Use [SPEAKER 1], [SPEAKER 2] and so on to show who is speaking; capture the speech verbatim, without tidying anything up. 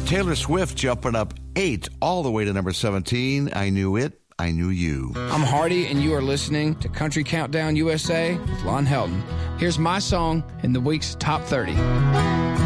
[SPEAKER 1] Taylor Swift jumping up eight all the way to number seventeen. I Knew It, I Knew You.
[SPEAKER 2] I'm Hardy, and you are listening to Country Countdown U S A with Lon Helton. Here's my song in the week's top thirty.